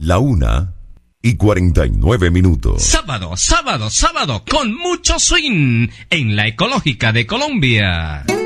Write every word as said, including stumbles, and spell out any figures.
La una y cuarenta y nueve minutos. Sábado, sábado, sábado, con mucho swing en la Ecológica de Colombia.